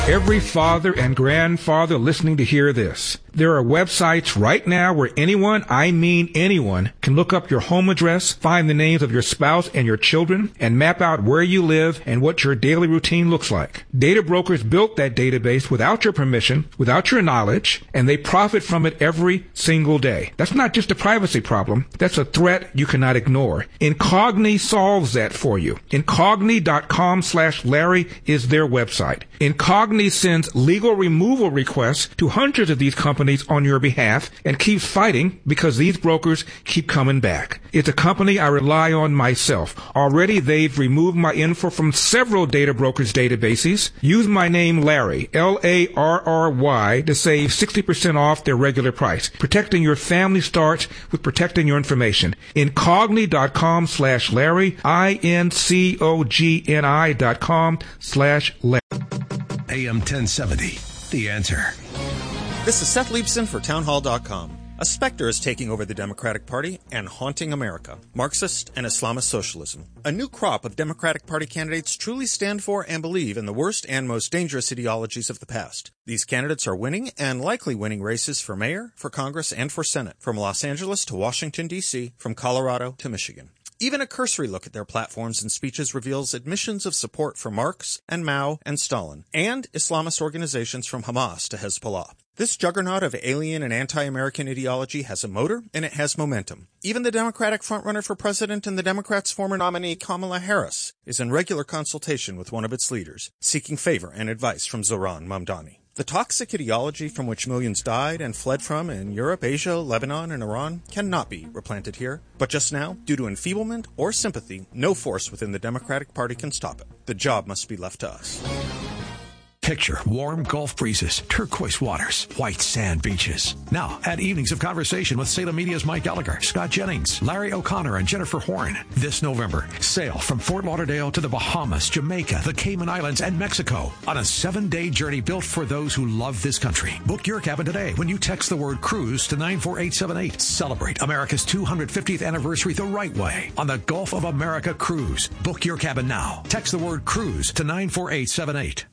Every father and grandfather listening to hear this. There are websites right now where anyone, I mean anyone, can look up your home address, find the names of your spouse and your children, and map out where you live and what your daily routine looks like. Data brokers built that database without your permission, without your knowledge, and they profit from it every single day. That's not just a privacy problem. That's a threat you cannot ignore. Incogni solves that for you. Incogni.com/Larry is their website. Incogni sends legal removal requests to hundreds of these companies on your behalf and keeps fighting because these brokers keep coming back. It's a company I rely on myself. Already they've removed my info from several data brokers' databases. Use my name Larry, Larry, to save 60% off their regular price. Protecting your family starts with protecting your information. Incogni.com/Larry, INCOGNI.com/Larry. AM 1070, The Answer. This is Seth Leibson for Townhall.com. A specter is taking over the Democratic Party and haunting America. Marxist and Islamist socialism. A new crop of Democratic Party candidates truly stand for and believe in the worst and most dangerous ideologies of the past. These candidates are winning and likely winning races for mayor, for Congress, and for Senate, from Los Angeles to Washington, D.C., from Colorado to Michigan. Even a cursory look at their platforms and speeches reveals admissions of support for Marx and Mao and Stalin, and Islamist organizations from Hamas to Hezbollah. This juggernaut of alien and anti-American ideology has a motor, and it has momentum. Even the Democratic frontrunner for president and the Democrats' former nominee Kamala Harris is in regular consultation with one of its leaders, seeking favor and advice from Zohran Mamdani. The toxic ideology from which millions died and fled from in Europe, Asia, Lebanon, and Iran cannot be replanted here. But just now, due to enfeeblement or sympathy, no force within the Democratic Party can stop it. The job must be left to us. Picture warm Gulf breezes, turquoise waters, white sand beaches. Now, add evenings of conversation with Salem Media's Mike Gallagher, Scott Jennings, Larry O'Connor, and Jennifer Horn. This November, sail from Fort Lauderdale to the Bahamas, Jamaica, the Cayman Islands, and Mexico on a 7-day journey built for those who love this country. Book your cabin today when you text the word cruise to 94878. Celebrate America's 250th anniversary the right way on the Gulf of America Cruise. Book your cabin now. Text the word cruise to 94878.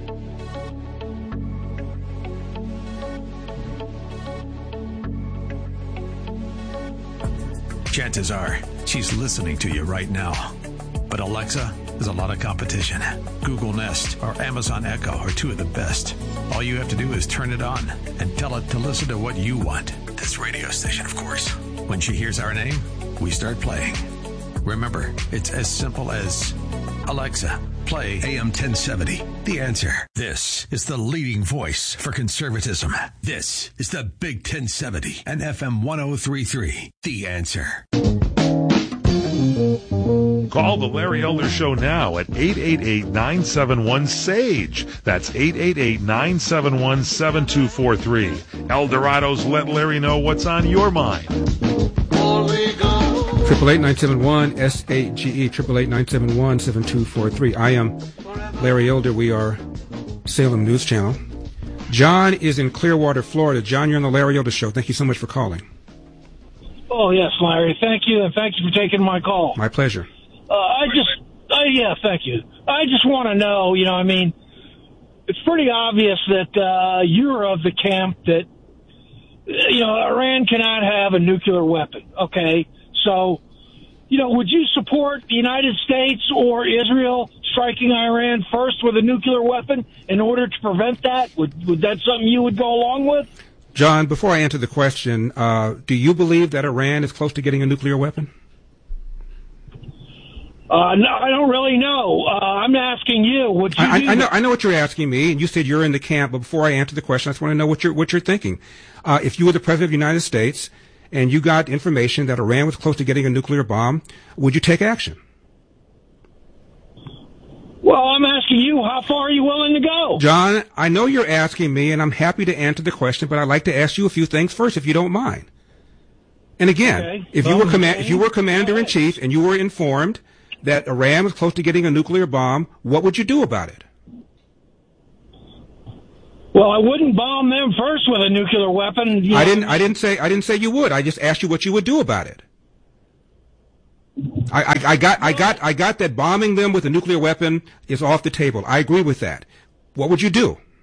Chances are she's listening to you right now. But Alexa, there's a lot of competition. Google Nest or Amazon Echo are two of the best. All you have to do is turn it on and tell it to listen to what you want. This radio station, of course. When she hears our name, we start playing. Remember, it's as simple as, Alexa, play AM 1070, The Answer. This is the leading voice for conservatism. This is the Big 1070 and FM 1033, The Answer. Call the Larry Elder Show now at 888-971-SAGE. That's 888-971-7243. Eldorado's Let Larry Know What's on Your Mind. 888-971-SAGE, 888-971-7243. I am Larry Elder. We are Salem News Channel. John is in Clearwater, Florida. John, you're on the Larry Elder Show. Thank you so much for calling. Oh, yes, Larry. Thank you, and thank you for taking my call. My pleasure. Thank you. I just want to know, it's pretty obvious that you're of the camp that, Iran cannot have a nuclear weapon, okay? So, would you support the United States or Israel striking Iran first with a nuclear weapon in order to prevent that? Would that something you would go along with? John, before I answer the question, do you believe that Iran is close to getting a nuclear weapon? No, I don't really know. I'm asking you. Would you? I know what you're asking me, and you said you're in the camp. But before I answer the question, I just want to know what you're thinking. If you were the president of the United States and you got information that Iran was close to getting a nuclear bomb, would you take action? Well, I'm asking you, how far are you willing to go? John, I know you're asking me, and I'm happy to answer the question, but I'd like to ask you a few things first, if you don't mind. And again, okay. if you were commander-in-chief and you were informed that Iran was close to getting a nuclear bomb, what would you do about it? Well, I wouldn't bomb them first with a nuclear weapon. I didn't say you would. I just asked you what you would do about it. I got that bombing them with a nuclear weapon is off the table. I agree with that. What would you do?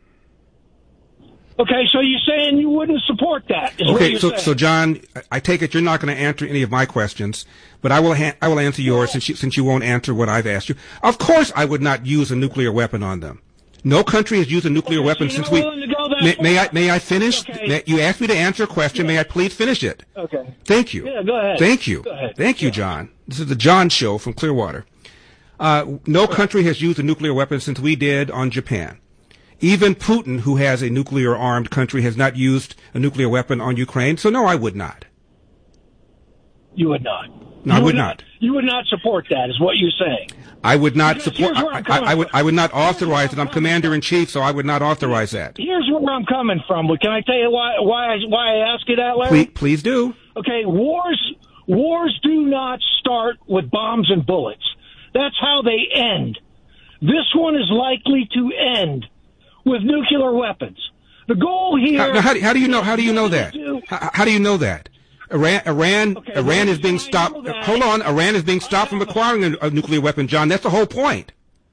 Okay, so you're saying you wouldn't support that? Okay, so John, I take it you're not going to answer any of my questions, but I will answer yours since you won't answer what I've asked you. Of course, I would not use a nuclear weapon on them. No country has used a nuclear weapon since we. May I finish? Okay. You asked me to answer a question. Yeah. May I please finish it? Okay. Thank you. Yeah, go ahead. Thank you. Go ahead. Thank you, John. This is the John Show from Clearwater. No country has used a nuclear weapon since we did on Japan. Even Putin, who has a nuclear-armed country, has not used a nuclear weapon on Ukraine. So, no, I would not. You would not. No, I would not. You would not support that, is what you're saying. I would not support. I would not authorize it. I'm commander-in-chief, so I would not authorize that. Here's where I'm coming from. But can I tell you why I ask you that, Larry? Please do. Okay, wars do not start with bombs and bullets. That's how they end. This one is likely to end with nuclear weapons. The goal here. How do you know? How do you know that? How do you know that? Iran is being stopped. Hold on, Iran is being stopped from acquiring a nuclear weapon, John. That's the whole point.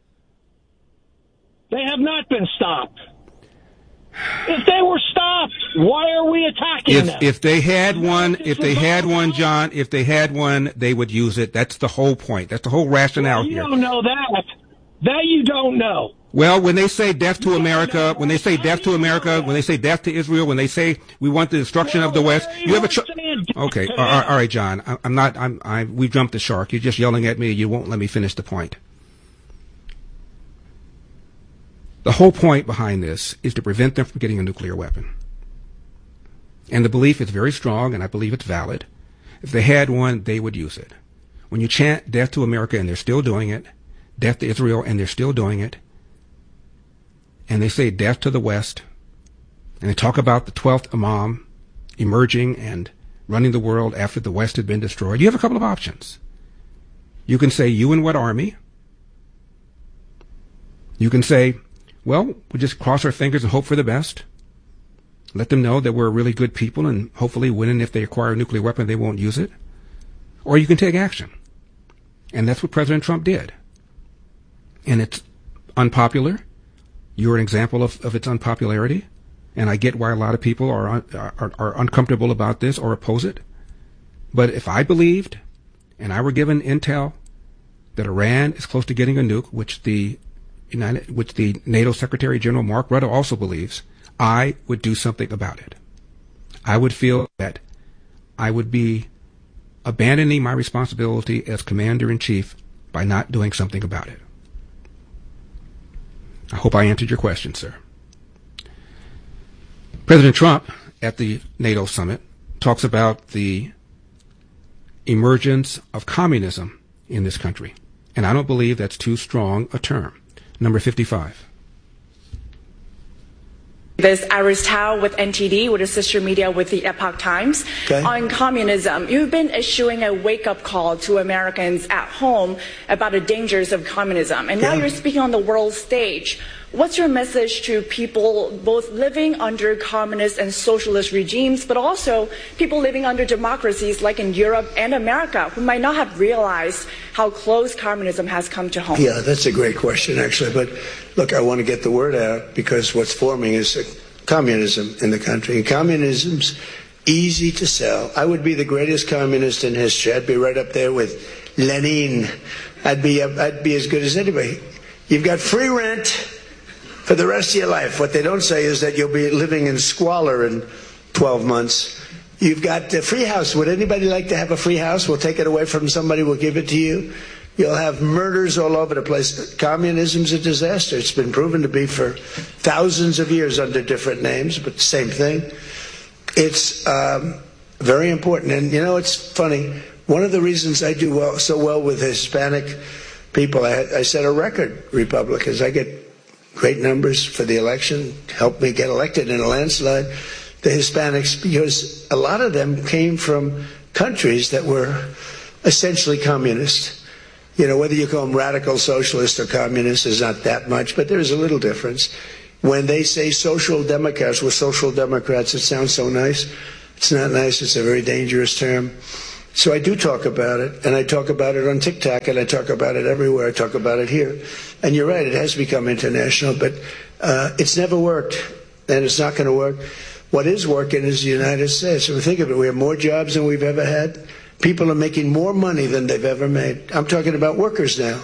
They have not been stopped. If they were stopped, why are we attacking them? If they had one, John, if they had one, they would use it. That's the whole point. That's the whole rationale here. You don't know that. That you don't know. Well, when they say death to America, when they say death to America, when they say death to Israel, when they say we want the destruction of the West, you have a okay. All right, John. We've jumped the shark. You're just yelling at me. You won't let me finish the point. The whole point behind this is to prevent them from getting a nuclear weapon. And the belief is very strong, and I believe it's valid. If they had one, they would use it. When you chant death to America, and they're still doing it, death to Israel, and they're still doing it, and they say death to the West, and they talk about the 12th Imam emerging and running the world after the West had been destroyed, you have a couple of options. You can say, you and what army? You can say, well, we just cross our fingers and hope for the best. Let them know that we're really good people, and hopefully when if they acquire a nuclear weapon, they won't use it. Or you can take action. And that's what President Trump did. And it's unpopular. You're an example of its unpopularity, and I get why a lot of people are uncomfortable about this or oppose it. But if I believed, and I were given intel, that Iran is close to getting a nuke, which the NATO Secretary General Mark Rutte also believes, I would do something about it. I would feel that I would be abandoning my responsibility as Commander-in-Chief by not doing something about it. I hope I answered your question, sir. President Trump, at the NATO summit, talks about the emergence of communism in this country. And I don't believe that's too strong a term. Number 55. This Iris Tao with NTD, with a sister media with the Epoch Times. Okay. On communism, you've been issuing a wake-up call to Americans at home about the dangers of communism. And now you're speaking on the world stage. What's your message to people both living under communist and socialist regimes, but also people living under democracies like in Europe and America who might not have realized how close communism has come to home? Yeah, that's a great question, actually. But look, I want to get the word out because what's forming is communism in the country. And communism's easy to sell. I would be the greatest communist in history. I'd be right up there with Lenin. I'd be as good as anybody. You've got free rent for the rest of your life. What they don't say is that you'll be living in squalor in 12 months. You've got a free house. Would anybody like to have a free house? We'll take it away from somebody. We'll give it to you. You'll have murders all over the place. Communism's a disaster. It's been proven to be for thousands of years under different names, but the same thing. It's very important. And, you know, it's funny. One of the reasons I do so well with Hispanic people, I set a record, Republicans. I get great numbers for the election, helped me get elected in a landslide, the Hispanics, because a lot of them came from countries that were essentially communist. You know, whether you call them radical socialist or communist is not that much, but there's a little difference. When they say social democrats, we're social democrats, it sounds so nice. It's not nice, it's a very dangerous term. So I do talk about it, and I talk about it on TikTok, and I talk about it everywhere. I talk about it here. And you're right, it has become international, but it's never worked. then it's not going to work. What is working is the United States. If we think of it, we have more jobs than we've ever had. People are making more money than they've ever made. I'm talking about workers now.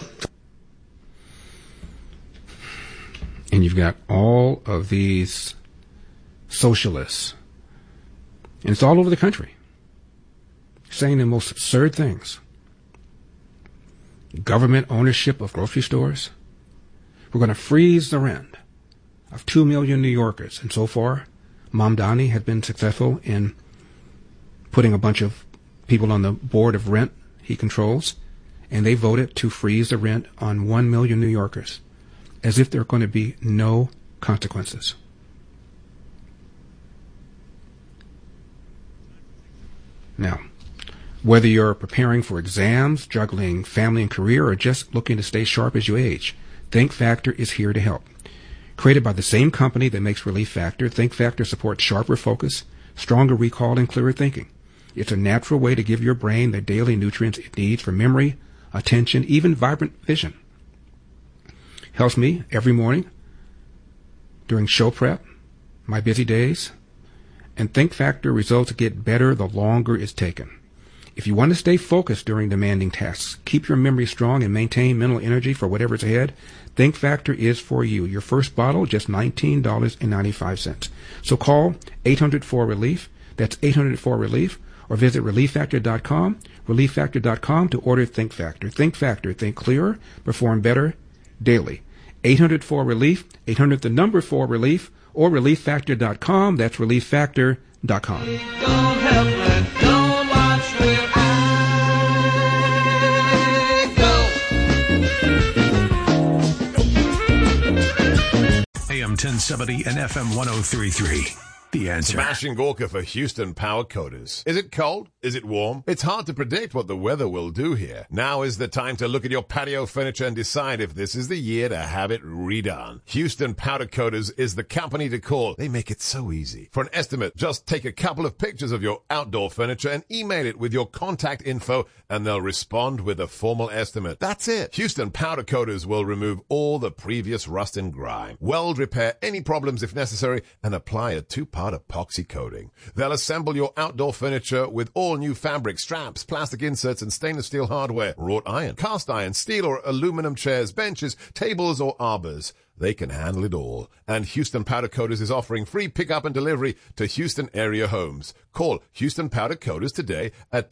And you've got all of these socialists, and it's all over the country, saying the most absurd things. Government ownership of grocery stores. We're going to freeze the rent of 2 million New Yorkers. And so far, Mamdani has been successful in putting a bunch of people on the board of rent he controls, and they voted to freeze the rent on 1 million New Yorkers, as if there are going to be no consequences. Now, whether you're preparing for exams, juggling family and career, or just looking to stay sharp as you age, Think Factor is here to help. Created by the same company that makes Relief Factor, Think Factor supports sharper focus, stronger recall, and clearer thinking. It's a natural way to give your brain the daily nutrients it needs for memory, attention, even vibrant vision. Helps me every morning during show prep, my busy days, and Think Factor results get better the longer it's taken. If you want to stay focused during demanding tasks, keep your memory strong, and maintain mental energy for whatever's ahead, Think Factor is for you. Your first bottle, just $19.95. So call 800-4RELIEF. That's 800-4RELIEF. Or visit ReliefFactor.com, ReliefFactor.com to order Think Factor. Think Factor. Think clearer. Perform better daily. 800-4RELIEF. 800-4RELIEF. Or ReliefFactor.com. That's ReliefFactor.com. Don't help me. Don't watch where I go. AM 1070 and FM 103.3. The Answer. Smashing Gorka for Houston Power Coders. Is it cold? Is it warm? It's hard to predict what the weather will do here. Now is the time to look at your patio furniture and decide if this is the year to have it redone. Houston Powder Coaters is the company to call. They make it so easy. For an estimate, just take a couple of pictures of your outdoor furniture and email it with your contact info, and they'll respond with a formal estimate. That's it. Houston Powder Coaters will remove all the previous rust and grime, weld repair any problems if necessary, and apply a 2-part epoxy coating. They'll assemble your outdoor furniture with all new fabric, straps, plastic inserts, and stainless steel hardware, wrought iron, cast iron, steel or aluminum chairs, benches, tables, or arbors. They can handle it all. And Houston Powder Coaters is offering free pickup and delivery to Houston area homes. Call Houston Powder Coaters today at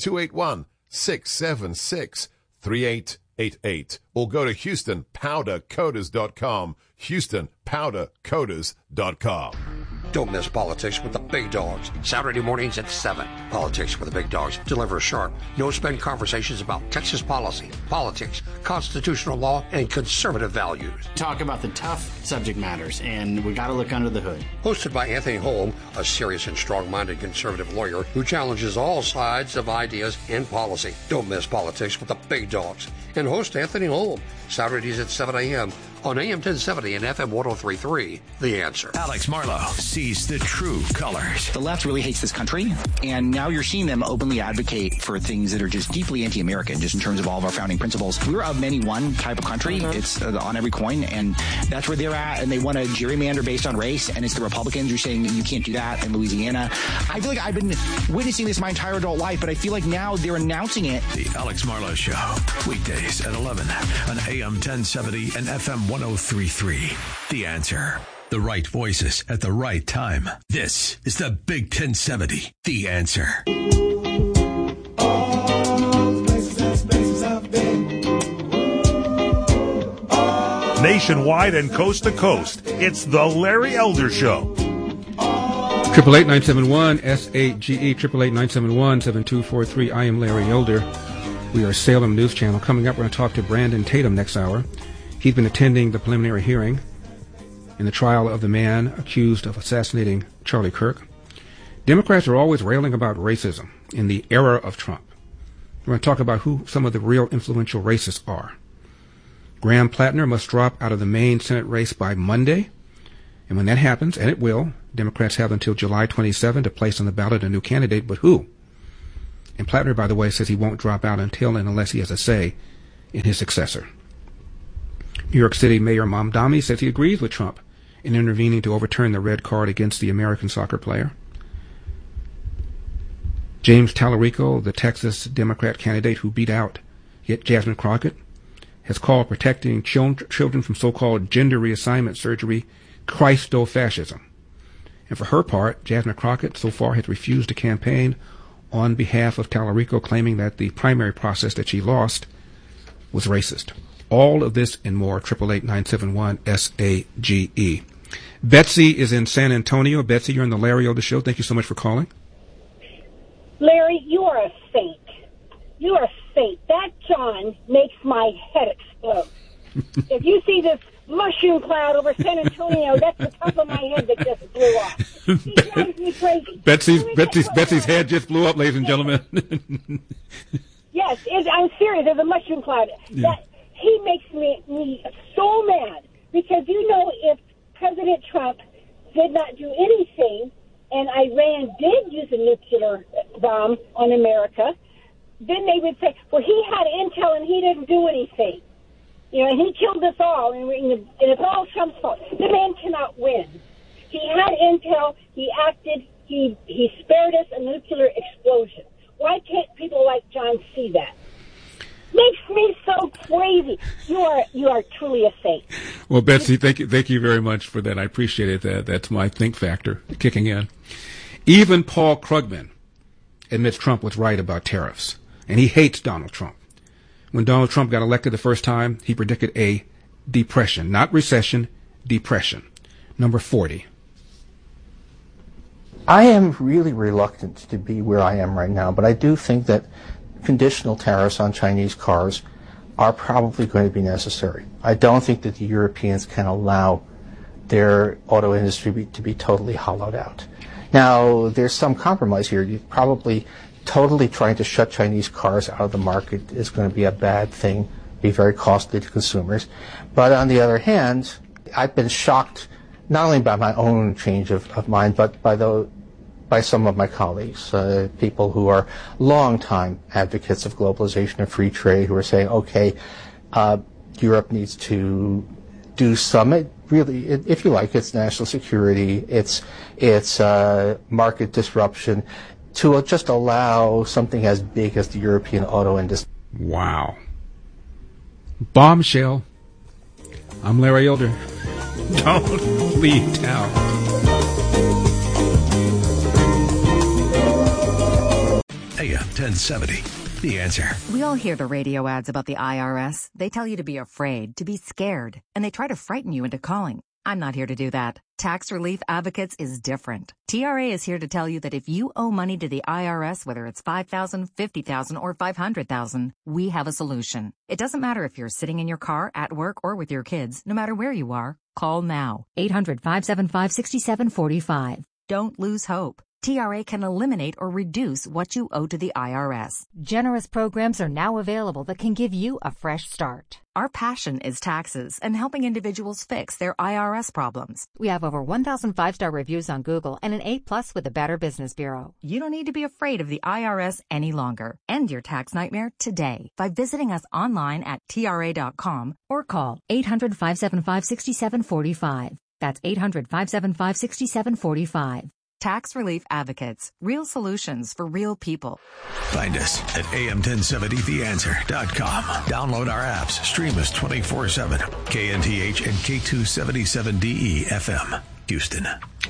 281-676-3888 or go to HoustonPowderCoaters.com. HoustonPowderCoaters.com. Don't miss Politics with the Big Dogs. Saturday mornings at 7. Politics with the Big Dogs. Deliver sharp, no-spin conversations about Texas policy, politics, constitutional law, and conservative values. Talk about the tough subject matters, and we got to look under the hood. Hosted by Anthony Holm, a serious and strong-minded conservative lawyer who challenges all sides of ideas in policy. Don't miss Politics with the Big Dogs. And host Anthony Holm, Saturdays at 7 a.m. on AM 1070 and FM 103.3. The Answer. Alex Marlow sees the true colors. The left really hates this country, and now you're seeing them openly advocate for things that are just deeply anti-American, just in terms of all of our founding principles. We're a many one type of country. It's on every coin, and that's where they're at, and they want to gerrymander based on race, and it's the Republicans who are saying you can't do that in Louisiana. I feel like I've been witnessing this my entire adult life, but I feel like now they're announcing it. The Alex Marlow Show, weekdays at 11 on AM 1070 and FM 103.3. The Answer. The right voices at the right time. This is the Big 1070. The Answer. Nationwide and coast to coast, it's the Larry Elder Show. 888-971-SAGE, 888-971-7243. I am Larry Elder. We are Salem News Channel. Coming up, we're going to talk to Brandon Tatum next hour. He's been attending the preliminary hearing in the trial of the man accused of assassinating Charlie Kirk. Democrats are always railing about racism in the era of Trump. We're going to talk about who some of the real influential racists are. Graham Plattner must drop out of the Maine Senate race by Monday. And when that happens, and it will, Democrats have until July 27 to place on the ballot a new candidate, but who? And Plattner, by the way, says he won't drop out until and unless he has a say in his successor. New York City Mayor Mamdani says he agrees with Trump in intervening to overturn the red card against the American soccer player. James Tallarico, the Texas Democrat candidate who beat out Jasmine Crockett, has called protecting children from so-called gender reassignment surgery Christo-fascism. And for her part, Jasmine Crockett so far has refused to campaign on behalf of Tallarico, claiming that the primary process that she lost was racist. All of this and more, 888-971-SAGE. Betsy is in San Antonio. Betsy, you're on the Larry Elder Show. Thank you so much for calling. Larry, you are a saint. You are a saint. That John makes my head explode. If you see this mushroom cloud over San Antonio, that's the top of my head that just blew off. He drives me crazy. Betsy's head just blew up, ladies and gentlemen. Yes, I'm serious. There's a mushroom cloud. Yeah. He makes me so mad because, you know, if President Trump did not do anything and Iran did use a nuclear bomb on America, then they would say, well, he had intel and he didn't do anything. You know, and he killed us all, and it's all Trump's fault. The man cannot win. He had intel, he acted, he spared us a nuclear explosion. Why can't people like John see that? Makes me so crazy. You are truly a saint. Well, Betsy, thank you very much for that. I appreciate it. That's my think factor kicking in. Even Paul Krugman admits Trump was right about tariffs, and he hates Donald Trump. When Donald Trump got elected the first time, he predicted a depression, not recession, depression. Number 40. I am really reluctant to be where I am right now, but I do think that conditional tariffs on Chinese cars are probably going to be necessary. I don't think that the Europeans can allow their auto industry to be totally hollowed out. Now, there's some compromise here. You probably totally trying to shut Chinese cars out of the market is going to be a bad thing, be very costly to consumers. But on the other hand, I've been shocked not only by my own change of mind, but by some of my colleagues, people who are longtime advocates of globalization and free trade, who are saying, okay, Europe needs to do some, really, if you like, it's national security, it's market disruption, to just allow something as big as the European auto industry. Wow. Bombshell. I'm Larry Elder. Don't leave town. AM 1070. The Answer. We all hear the radio ads about the IRS. They tell you to be afraid, to be scared, and they try to frighten you into calling. I'm not here to do that. Tax Relief Advocates is different. TRA is here to tell you that if you owe money to the IRS, whether it's $5,000, $50,000, or $500,000, we have a solution. It doesn't matter if you're sitting in your car, at work, or with your kids. No matter where you are, call now. 800-575-6745. Don't lose hope. TRA can eliminate or reduce what you owe to the IRS. Generous programs are now available that can give you a fresh start. Our passion is taxes and helping individuals fix their IRS problems. We have over 1,000 5-star reviews on Google and an A+ with the Better Business Bureau. You don't need to be afraid of the IRS any longer. End your tax nightmare today by visiting us online at TRA.com or call 800-575-6745. That's 800-575-6745. Tax Relief Advocates. Real solutions for real people. Find us at am1070theanswer.com. Download our apps. Stream us 24/7. KNTH and K277DE FM. Houston.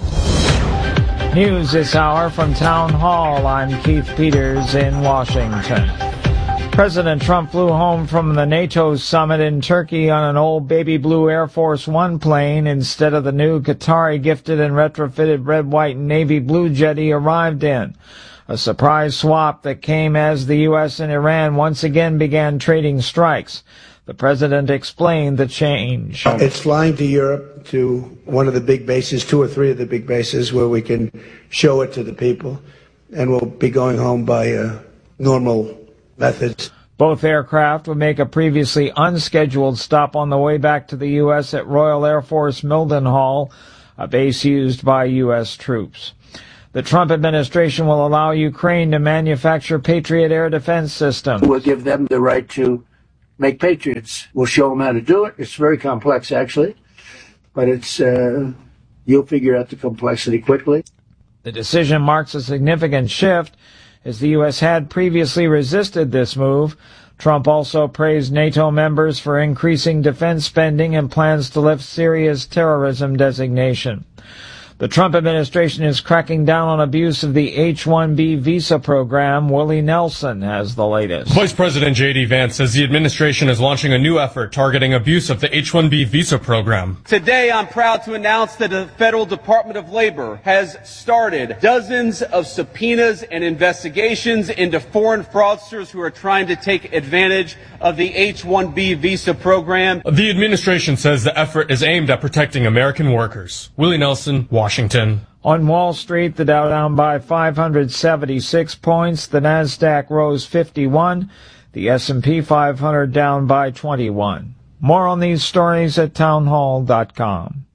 News this hour from Town Hall. I'm Keith Peters in Washington. President Trump flew home from the NATO summit in Turkey on an old baby blue Air Force One plane instead of the new Qatari gifted and retrofitted red, white, and navy blue jet he arrived in. A surprise swap that came as the U.S. and Iran once again began trading strikes. The president explained the change. It's flying to Europe, to one of the big bases, 2 or 3 of the big bases, where we can show it to the people, and we'll be going home by normal methods. Both aircraft would make a previously unscheduled stop on the way back to the U.S. at Royal Air Force Mildenhall, a base used by U.S. troops. The Trump administration will allow Ukraine to manufacture Patriot air defense systems. We'll give them the right to make Patriots. We'll show them how to do it. It's very complex, actually. but it's you'll figure out the complexity quickly. The decision marks a significant shift, as the U.S. had previously resisted this move. Trump also praised NATO members for increasing defense spending and plans to lift Syria's terrorism designation. The Trump administration is cracking down on abuse of the H-1B visa program. Willie Nelson has the latest. Vice President J.D. Vance says the administration is launching a new effort targeting abuse of the H-1B visa program. Today, I'm proud to announce that the Federal Department of Labor has started dozens of subpoenas and investigations into foreign fraudsters who are trying to take advantage of the H-1B visa program. The administration says the effort is aimed at protecting American workers. Willie Nelson, Washington. On Wall Street, the Dow down by 576 points, the Nasdaq rose 51, the S&P 500 down by 21. More on these stories at townhall.com.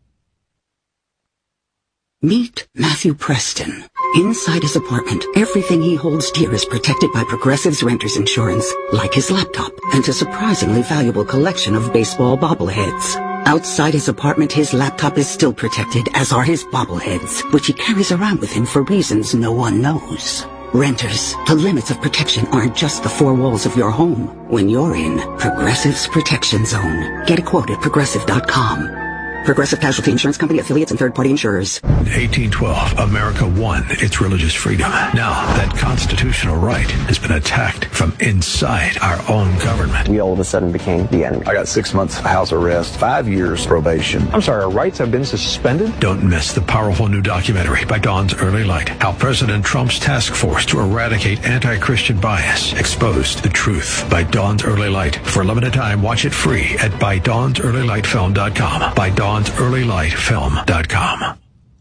Meet Matthew Preston. Inside his apartment, everything he holds dear is protected by Progressive's Renters Insurance, like his laptop and a surprisingly valuable collection of baseball bobbleheads. Outside his apartment, his laptop is still protected, as are his bobbleheads, which he carries around with him for reasons no one knows. Renters, the limits of protection aren't just the four walls of your home. When you're in Progressive's Protection Zone, get a quote at Progressive.com. Progressive Casualty Insurance Company, affiliates, and third-party insurers. 1812, America won its religious freedom. Now, that constitutional right has been attacked from inside our own government. We all of a sudden became the enemy. I got 6 months house arrest, 5 years probation. I'm sorry, our rights have been suspended? Don't miss the powerful new documentary by Dawn's Early Light, how President Trump's task force to eradicate anti-Christian bias exposed the truth, by Dawn's Early Light. For a limited time, watch it free at ByDawnsEarlyLightFilm.com. ByDawnsEarlyLightFilm.com.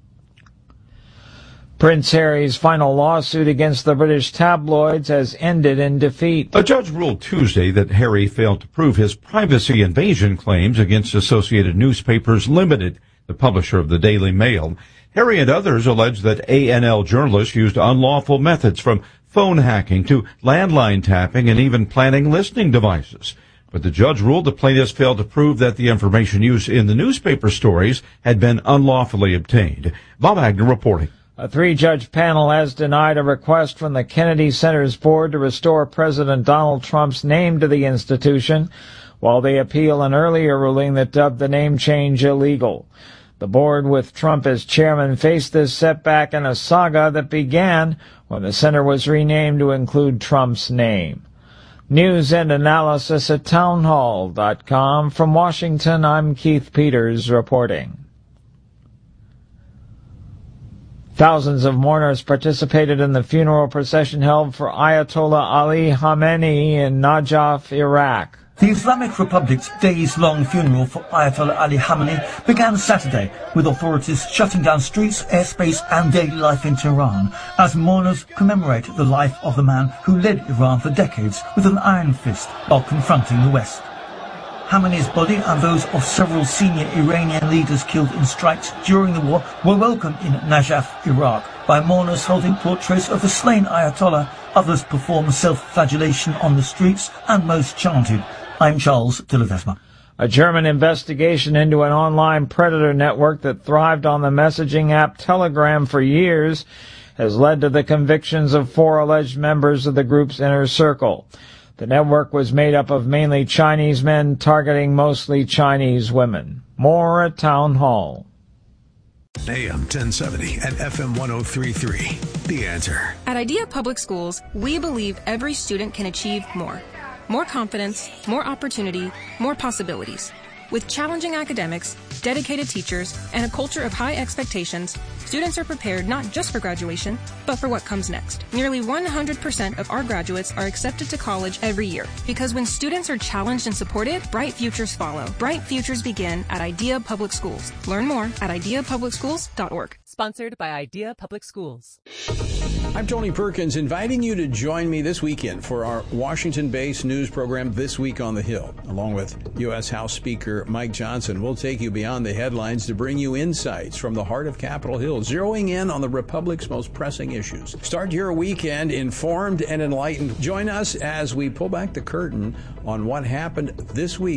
Prince Harry's final lawsuit against the British tabloids has ended in defeat. A judge ruled Tuesday that Harry failed to prove his privacy invasion claims against Associated Newspapers Limited, the publisher of the Daily Mail. Harry and others allege that ANL journalists used unlawful methods, from phone hacking to landline tapping and even planting listening devices. But the judge ruled the plaintiffs failed to prove that the information used in the newspaper stories had been unlawfully obtained. Bob Agnew reporting. A three-judge panel has denied a request from the Kennedy Center's board to restore President Donald Trump's name to the institution, while they appeal an earlier ruling that dubbed the name change illegal. The board, with Trump as chairman, faced this setback in a saga that began when the center was renamed to include Trump's name. News and analysis at townhall.com. From Washington, I'm Keith Peters reporting. Thousands of mourners participated in the funeral procession held for Ayatollah Ali Khamenei in Najaf, Iraq. The Islamic Republic's days-long funeral for Ayatollah Ali Khamenei began Saturday, with authorities shutting down streets, airspace and daily life in Tehran as mourners commemorate the life of the man who led Iran for decades with an iron fist while confronting the West. Khamenei's body and those of several senior Iranian leaders killed in strikes during the war were welcomed in Najaf, Iraq, by mourners holding portraits of the slain Ayatollah. Others performed self-flagellation on the streets, and most chanted, "I'm Charles de Ledesma." A German investigation into an online predator network that thrived on the messaging app Telegram for years has led to the convictions of 4 alleged members of the group's inner circle. The network was made up of mainly Chinese men targeting mostly Chinese women. More at Town Hall. AM 1070 and FM 1033. The Answer. At Idea Public Schools, we believe every student can achieve more. More confidence, more opportunity, more possibilities. With challenging academics, dedicated teachers, and a culture of high expectations, students are prepared not just for graduation, but for what comes next. Nearly 100% of our graduates are accepted to college every year, because when students are challenged and supported, bright futures follow. Bright futures begin at Idea Public Schools. Learn more at ideapublicschools.org. Sponsored by Idea Public Schools. I'm Tony Perkins, inviting you to join me this weekend for our Washington-based news program, This Week on the Hill. Along with U.S. House Speaker Mike Johnson, we'll take you beyond the headlines to bring you insights from the heart of Capitol Hill, zeroing in on the Republic's most pressing issues. Start your weekend informed and enlightened. Join us as we pull back the curtain on what happened this week